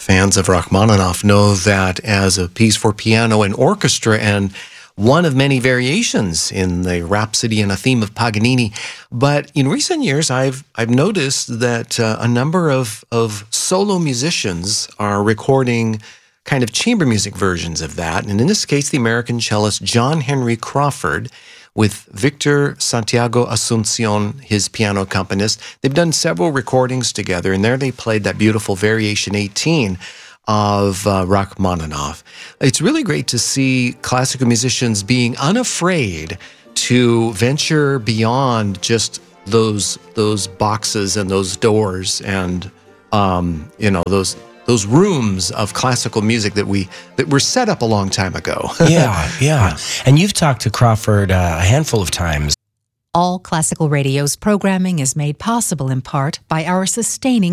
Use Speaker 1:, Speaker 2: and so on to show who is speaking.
Speaker 1: Fans of Rachmaninoff know that as a piece for piano and orchestra, and one of many variations in the Rhapsody and a Theme of Paganini. But in recent years, I've noticed that a number of solo musicians are recording kind of chamber music versions of that. And in this case, the American cellist John Henry Crawford with Victor Santiago Asuncion, his piano accompanist. They've done several recordings together, and there they played that beautiful Variation 18 of Rachmaninoff. It's really great to see classical musicians being unafraid to venture beyond just those boxes and those doors and those rooms of classical music that were set up a long time ago.
Speaker 2: Yeah. And you've talked to Crawford a handful of times.
Speaker 3: All Classical Radio's programming is made possible in part by our sustaining